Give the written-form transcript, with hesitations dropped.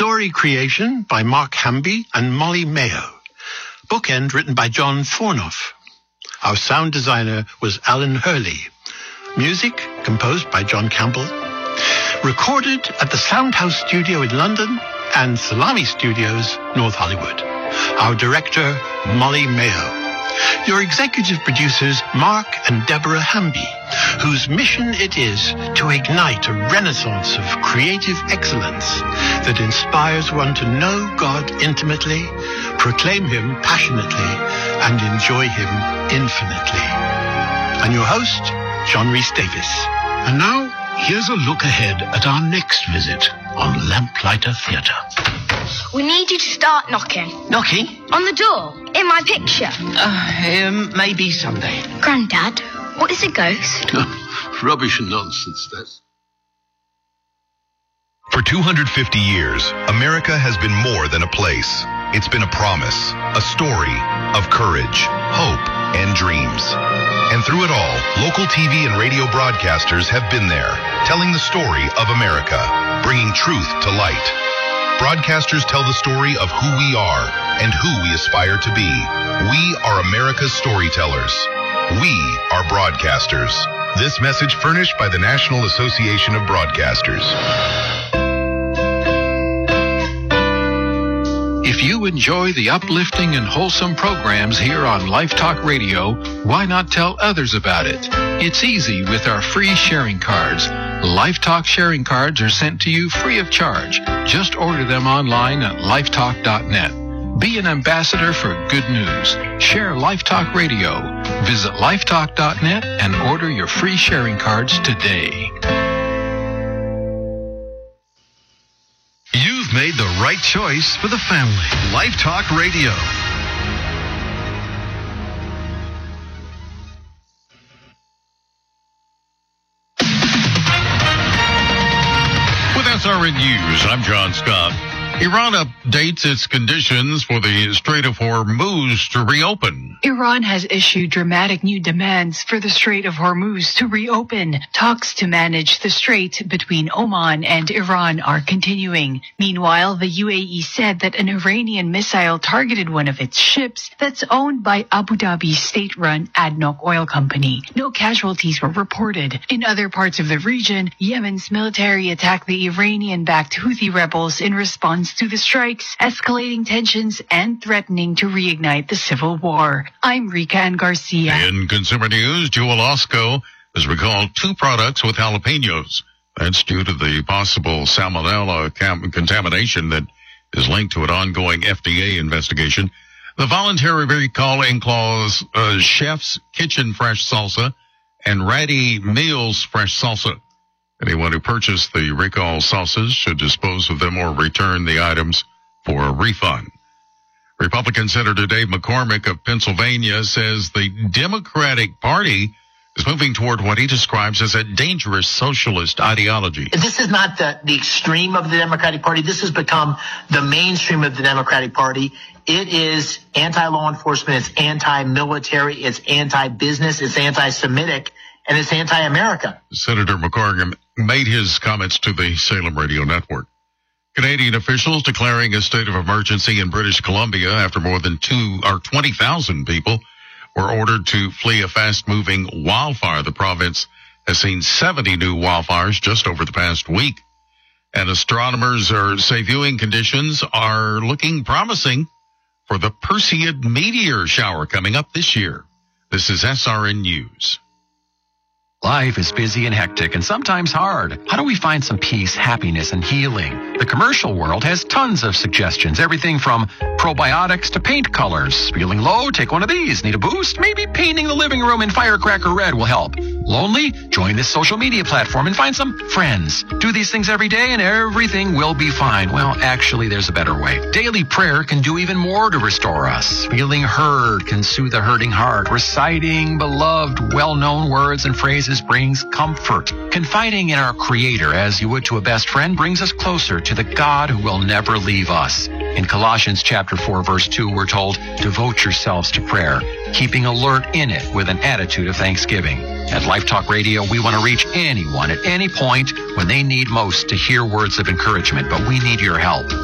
Story creation by Mark Hamby and Molly Mayo. Bookend written by John Fornoff. Our sound designer was Alan Hurley. Music composed by John Campbell. Recorded at the Soundhouse Studio in London and Salami Studios, North Hollywood. Our director, Molly Mayo. Your executive producers, Mark and Deborah Hamby, whose mission it is to ignite a renaissance of creative excellence that inspires one to know God intimately, proclaim Him passionately, and enjoy Him infinitely. And your host, John Rhys Davis. And now, here's a look ahead at our next visit on Lamplighter Theatre. We need you to start knocking. Knocking? On the door, in my picture. Maybe someday. Grandad, what is a ghost? Rubbish and nonsense, that. For 250 years, America has been more than a place. It's been a promise, a story of courage, hope, and dreams. And through it all, local TV and radio broadcasters have been there, telling the story of America, bringing truth to light. Broadcasters tell the story of who we are and who we aspire to be. We are America's storytellers. We are broadcasters. This message furnished by the National Association of Broadcasters. If you enjoy the uplifting and wholesome programs here on Life Talk Radio, why not tell others about it? It's easy with our free sharing cards. Life Talk sharing cards are sent to you free of charge. Just order them online at lifetalk.net. Be an ambassador for good news. Share Life Talk Radio. Visit lifetalk.net and order your free sharing cards today. You've made the right choice for the family. Life Talk Radio. With SRN News, I'm John Scott. Iran updates its conditions for the Strait of Hormuz to reopen. Iran has issued dramatic new demands for the Strait of Hormuz to reopen. Talks to manage the strait between Oman and Iran are continuing. Meanwhile, the UAE said that an Iranian missile targeted one of its ships that's owned by Abu Dhabi's state-run ADNOC oil company. No casualties were reported. In other parts of the region, Yemen's military attacked the Iranian-backed Houthi rebels in response to the strikes, escalating tensions and threatening to reignite the civil war. I'm Rika Ann Garcia. In consumer news, Jewel Osco has recalled 2 products with jalapenos. That's due to the possible salmonella contamination that is linked to an ongoing FDA investigation. The voluntary recall includes Chef's Kitchen Fresh Salsa and Ratty Meals Fresh Salsa. Anyone who purchased the recall sauces should dispose of them or return the items for a refund. Republican Senator Dave McCormick of Pennsylvania says the Democratic Party is moving toward what he describes as a dangerous socialist ideology. This is not the extreme of the Democratic Party. This has become the mainstream of the Democratic Party. It is anti-law enforcement, it's anti-military, it's anti-business, it's anti-Semitic, and it's anti-America. Senator McCormick made his comments to the Salem Radio Network. Canadian officials declaring a state of emergency in British Columbia after more than 20,000 people were ordered to flee a fast-moving wildfire. The province has seen 70 new wildfires just over the past week. And astronomers say viewing conditions are looking promising for the Perseid meteor shower coming up this year. This is SRN News. Life is busy and hectic and sometimes hard. How do we find some peace, happiness, and healing? The commercial world has tons of suggestions, everything from probiotics to paint colors. Feeling low? Take one of these. Need a boost? Maybe painting the living room in firecracker red will help. Lonely? Join this social media platform and find some friends. Do these things every day and everything will be fine. Well, actually, there's a better way. Daily prayer can do even more to restore us. Feeling heard can soothe a hurting heart. Reciting beloved, well-known words and phrases brings comfort. Confiding in our Creator as you would to a best friend brings us closer to the God who will never leave us. In Colossians chapter 4, verse 2, we're told, devote yourselves to prayer, keeping alert in it with an attitude of thanksgiving. At Life Talk Radio, we want to reach anyone at any point when they need most to hear words of encouragement, but we need your help.